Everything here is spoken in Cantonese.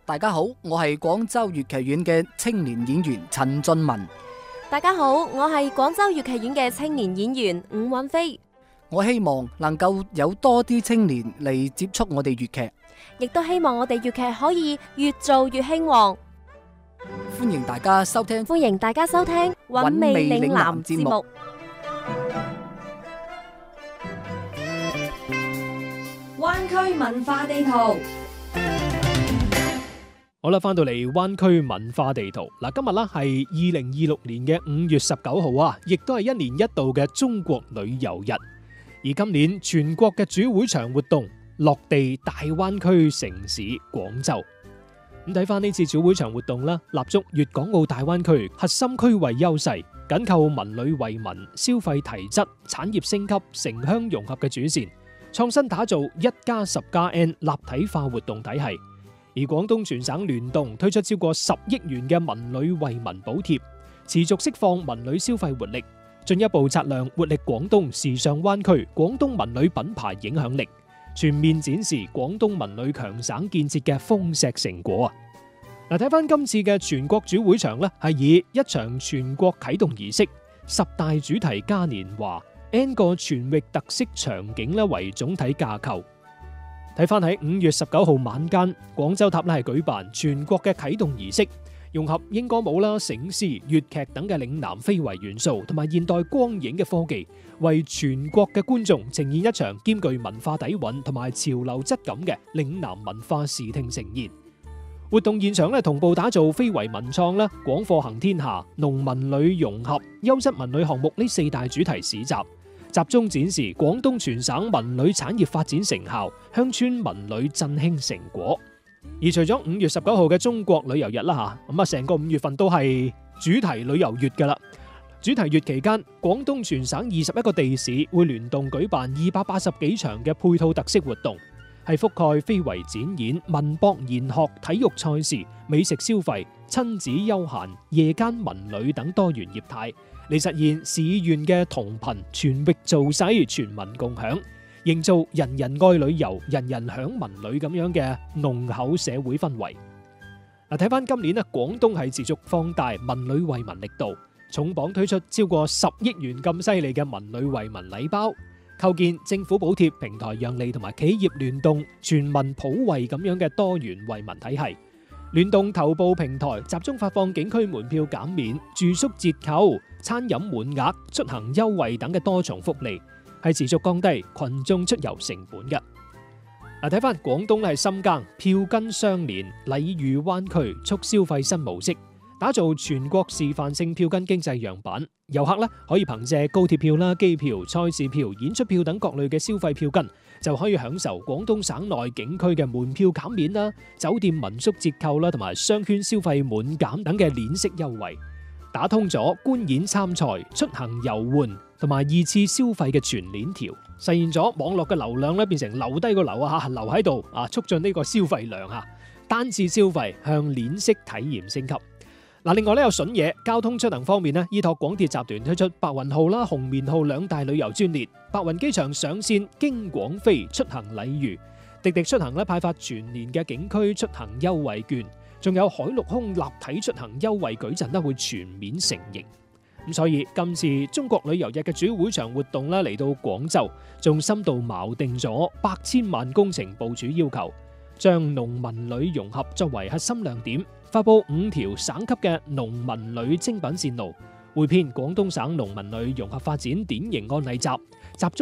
大家好，我係廣州粵劇院嘅青年演員陳俊文。 大家好，我係廣州粵劇院嘅青年演員伍允飛。 我希望能夠有多啲青年嚟接觸我哋粵劇， 亦都希望我哋粵劇可以越做越興旺。 歡迎大家收聽韻味嶺南節目。 灣區文化地圖。 好啦，翻到嚟灣區文化地圖嗱，今日啦係2026年嘅5月19號啊，亦都係一年一度嘅中國旅遊日。而今年全國嘅主會場活動落地大灣區城市廣州。咁睇翻呢次主會場活動啦，立足粵港澳大灣區核心區位優勢，緊扣文旅惠民、消費提質、產業升級、城鄉融合嘅主線，創新打造1+10+N 立體化活動體系。而廣東全省聯動推出超過10億元嘅文旅惠民補貼，持續釋放文旅消費活力，進一步擦亮活力廣東時尚灣區廣東文旅品牌影響力，全面展示廣東文旅強省建設嘅豐碩成果啊！嗱，睇翻今次嘅全國主會場咧，係以一場全國啟動儀式、10大主題嘉年華、N 個全域特色場景咧為總體架構。睇翻喺5月19號晚間，廣州塔咧係舉辦全國嘅啟動儀式，融合英歌舞啦、醒獅、粵劇等嘅嶺南非遺元素，同埋現代光影嘅科技，為全國嘅觀眾呈現一場兼具文化底蘊同埋潮流質感嘅嶺南文化視聽盛宴。活動現場咧同步打造非遺文創啦、廣貨行天下、農文旅融合、優質文旅項目呢4大主題市集。集中展示廣東全省文旅產業發展成效、鄉村文旅振興成果。而除咗5月19號嘅中國旅遊日啦吓，咁啊成個5月份都係主題旅遊月噶啦。主題月期間，廣東全省21個地市會聯動舉辦280幾場嘅配套特色活動，係覆蓋非遺展演、文博研學、體育賽事、美食消費、親子休閒、夜間文旅等多元業態，嚟實現市縣嘅同頻全域造勢、全民共享，營造人人愛旅遊、人人享文旅咁樣嘅濃厚社會氛圍。嗱，睇翻今年啊，廣東係持續放大文旅惠民力度，重磅推出超過10億元咁犀利嘅文旅惠民禮包，構建政府補貼、平台讓利同埋企業聯動、全民普惠咁樣嘅多元惠民體系。聯動頭部平台集中發放景區門票減免、住宿折扣、餐飲滿額、出行優惠等嘅多重福利，係持續降低群眾出遊成本嘅。嗱，睇翻廣東係深耕票根相連、禮遇灣區促消費新模式，打造全國示範性票根經濟樣板。遊客咧可以憑借高鐵票啦、機票、賽事票、演出票等各類嘅消費票根，就可以享受廣東省內景區嘅門票減免啦、酒店民宿折扣啦，同埋商圈消費滿減等嘅鏈式優惠，打通咗觀演參賽、出行遊玩同埋2次消費嘅全鏈條，實現咗網絡嘅流量咧變成留低個流啊，留喺度啊，促進呢個消費量啊，單次消費向鏈式體驗升級。嗱，另外咧有筍嘢，交通出行方面咧，依託廣鐵集團推出白雲號啦、紅棉號2大旅遊專列，白雲機場上線經廣飛出行禮遇，滴滴出行咧派發全年嘅景區出行優惠券，仲有海陸空立體出行優惠舉陣咧會全面成形。咁所以今次中國旅遊日嘅主會場活動咧嚟到廣州，仲深度錨定咗百千萬工程部署要求，將農文旅融合作為核心亮點，發佈5條省級嘅農文旅精品線路，匯編廣東省農文旅融合發展典型案例集，集中